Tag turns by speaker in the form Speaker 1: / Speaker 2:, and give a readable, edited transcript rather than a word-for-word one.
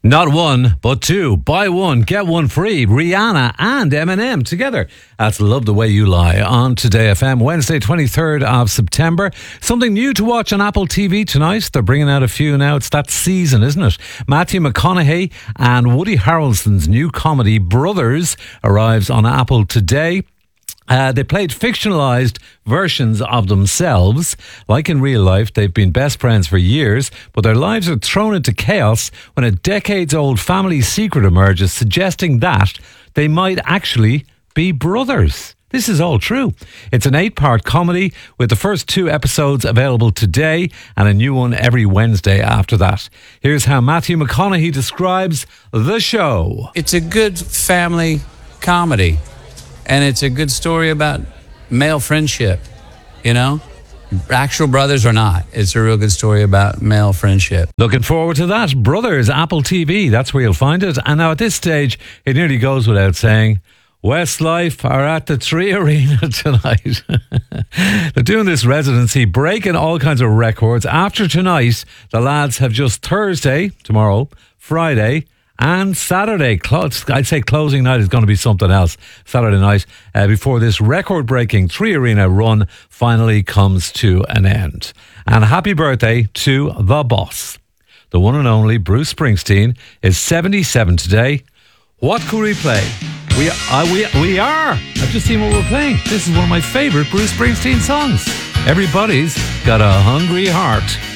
Speaker 1: Not one, but two. Buy one, get one free. Rihanna and Eminem together. That's Love the Way You Lie on Today FM, Wednesday, 23rd of September. Something new to watch on Apple TV tonight. They're bringing out a few now. It's that season, isn't it? Matthew McConaughey and Woody Harrelson's new comedy, Brothers, arrives on Apple today. They played fictionalised versions of themselves. Like in real life, they've been best friends for years, but their lives are thrown into chaos when a decades-old family secret emerges, suggesting that they might actually be brothers. This is all true. It's an 8-part comedy with the first 2 episodes available today and a new one every Wednesday after that. Here's how Matthew McConaughey describes the show.
Speaker 2: It's a good family comedy. And it's a good story about male friendship, you know? Actual brothers or not. It's a real good story about male friendship.
Speaker 1: Looking forward to that. Brothers, Apple TV, that's where you'll find it. And now at this stage, it nearly goes without saying, Westlife are at the 3 Arena tonight. They're doing this residency, breaking all kinds of records. After tonight, the lads have just Thursday, tomorrow, Friday, and Saturday. I'd say closing night is going to be something else. Saturday night, before this record-breaking 3 Arena run finally comes to an end. And happy birthday to the boss. The one and only Bruce Springsteen is 77 today. What could we play? We are. I've just seen what we're playing. This is one of my favourite Bruce Springsteen songs. Everybody's got a hungry heart.